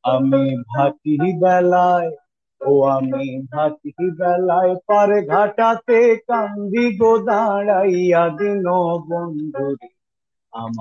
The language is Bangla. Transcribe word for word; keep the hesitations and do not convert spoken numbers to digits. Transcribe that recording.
আমি ভাতি বেলায়, ও আমি ভাতি বেলায় পার ঘাটাতে কান্দি গো দাঁড়াইয়া দিন বন্ধু।